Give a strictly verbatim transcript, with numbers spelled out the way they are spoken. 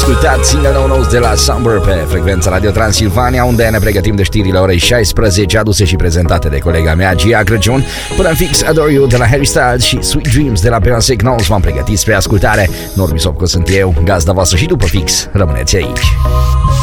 ascultat single nou nou de la Summer pe frecvența Radio Transilvania, unde ne pregătim de știrile orei șaisprezece, aduse și prezentate de colega mea Gia Crăciun. Până în fix, Adore You de la Harry Styles și Sweet Dreams de la Beyoncé Knowles v-am pregătit spre ascultare. Normi Sopco sunt eu, gazda voastră, și după fix rămâneți aici.